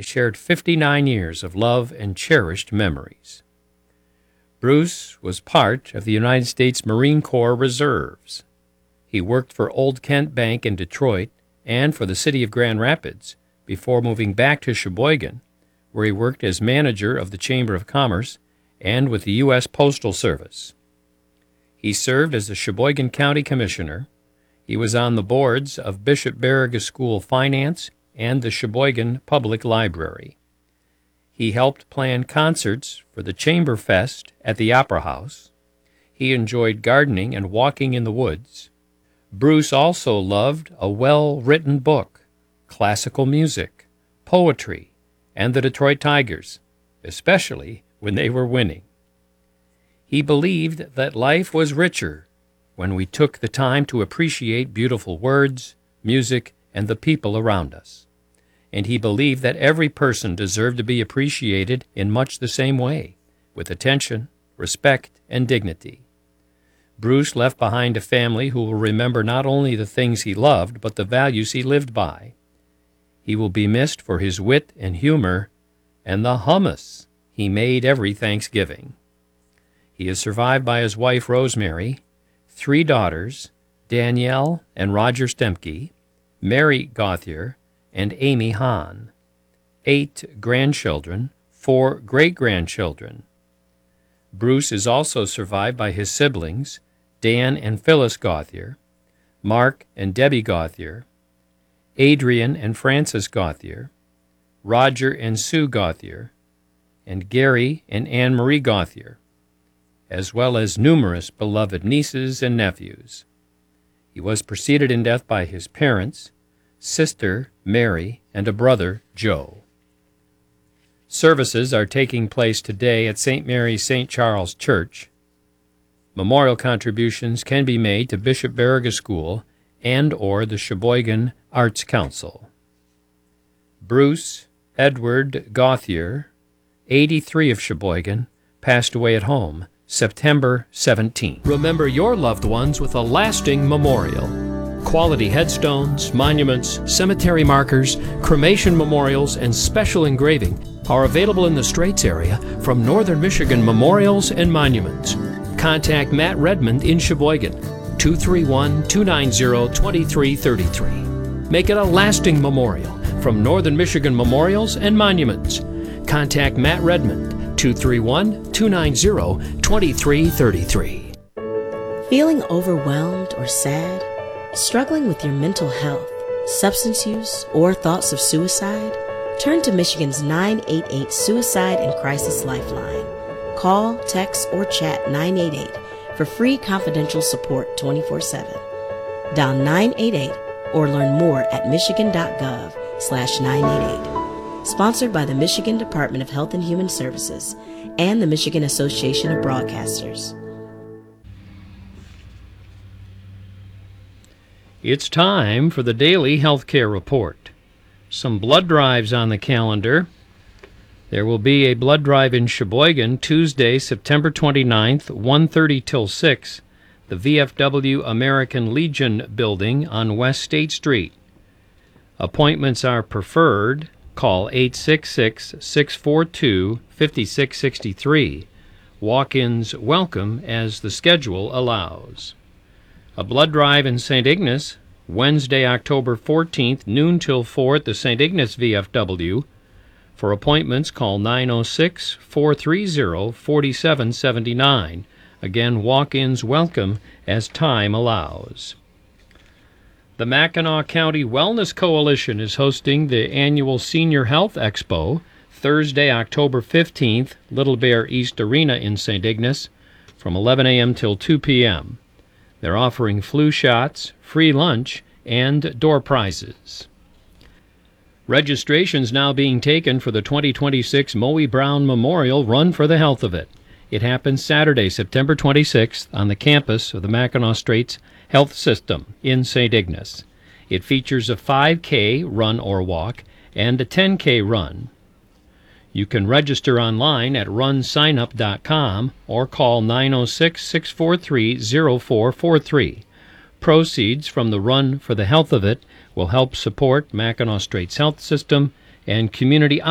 They shared 59 years of love and cherished memories. Bruce was part of the United States Marine Corps Reserves. He worked for Old Kent Bank in Detroit and for the city of Grand Rapids before moving back to Sheboygan, where he worked as manager of the Chamber of Commerce and with the U.S. Postal Service. He served as a Sheboygan County Commissioner. He was on the boards of Bishop Barriga School Finance and the Sheboygan Public Library. He helped plan concerts for the Chamber Fest at the Opera House. He enjoyed gardening and walking in the woods. Bruce also loved a well-written book, classical music, poetry, and the Detroit Tigers, especially when they were winning. He believed that life was richer when we took the time to appreciate beautiful words, music, and the people around us. And he believed that every person deserved to be appreciated in much the same way, with attention, respect, and dignity. Bruce left behind a family who will remember not only the things he loved, but the values he lived by. He will be missed for his wit and humor and the hummus he made every Thanksgiving. He is survived by his wife, Rosemary, 3 daughters, Danielle and Roger Stemke, Mary Gauthier, and Amy Hahn, 8 grandchildren, 4 great-grandchildren. Bruce is also survived by his siblings, Dan and Phyllis Gauthier, Mark and Debbie Gauthier, Adrian and Frances Gauthier, Roger and Sue Gauthier, and Gary and Anne-Marie Gauthier, as well as numerous beloved nieces and nephews. He was preceded in death by his parents, sister Mary, and a brother, Joe. Services are taking place today at St. Mary's St. Charles Church. Memorial contributions can be made to Bishop Barriga School and or the Sheboygan Arts Council. Bruce Edward Gauthier, 83 of Sheboygan, passed away at home September 17. Remember your loved ones with a lasting memorial. Quality headstones, monuments, cemetery markers, cremation memorials, and special engraving are available in the Straits area from Northern Michigan Memorials and Monuments. Contact Matt Redmond in Sheboygan, 231-290-2333. Make it a lasting memorial from Northern Michigan Memorials and Monuments. Contact Matt Redmond, 231-290-2333. Feeling overwhelmed or sad? Struggling with your mental health, substance use, or thoughts of suicide? Turn to Michigan's 988 Suicide and Crisis Lifeline. Call, text, or chat 988 for free confidential support 24/7. Dial 988 or learn more at michigan.gov/988. Sponsored by the Michigan Department of Health and Human Services and the Michigan Association of Broadcasters. It's time for the Daily Healthcare Report. Some blood drives on the calendar. There will be a blood drive in Sheboygan Tuesday, September 29th, 1:30 till 6, the VFW American Legion building on West State Street. Appointments are preferred. Call 866-642-5663. Walk-ins welcome as the schedule allows. A blood drive in St. Ignace, Wednesday, October 14th, noon till 4 at the St. Ignace VFW. For appointments, call 906-430-4779. Again, walk-ins welcome as time allows. The Mackinac County Wellness Coalition is hosting the annual Senior Health Expo, Thursday, October 15th, Little Bear East Arena in St. Ignace, from 11 a.m. till 2 p.m. They're offering flu shots, free lunch, and door prizes. Registration's now being taken for the 2026 Moe Brown Memorial Run for the Health of It. It happens Saturday, September 26th on the campus of the Mackinac Straits Health System in St. Ignace. It features a 5K run or walk and a 10K run. You can register online at runsignup.com or call 906-643-0443. Proceeds from the Run for the Health of It will help support Mackinac Straits Health System and community